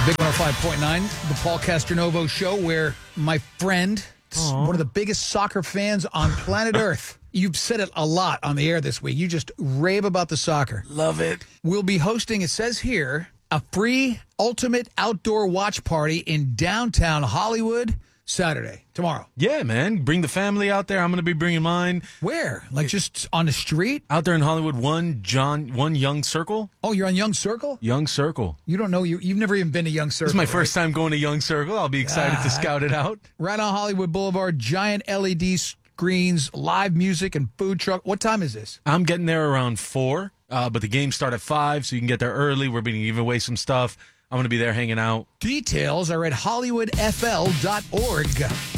Big 105.9, the Paul Castronovo Show, where my friend, one of the biggest soccer fans on planet Earth, you've said it a lot on the air this week. You just rave about the soccer. Love it. We'll be hosting, it says here, a free ultimate outdoor watch party in downtown Hollywood Saturday, tomorrow. Yeah, man. Bring the family out there. I'm going to be bringing mine. Where? Like just on the street? Out there in Hollywood, one Young Circle. Oh, you're on Young Circle? Young Circle. You don't know, you've never even been to Young Circle. This is my first time going to Young Circle. I'll be excited to scout it out. Right on Hollywood Boulevard, giant LED screens, live music, and food truck. What time is this? I'm getting there around 4, but the games start at 5, so you can get there early. We're going to give away some stuff. I'm going to be there hanging out. Details are at hollywoodfl.org.